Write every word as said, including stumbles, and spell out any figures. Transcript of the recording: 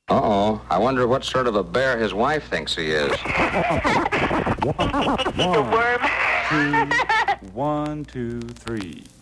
Uh-oh. I wonder what sort of a bear his wife thinks he is. One, The worm. two, one, two, three.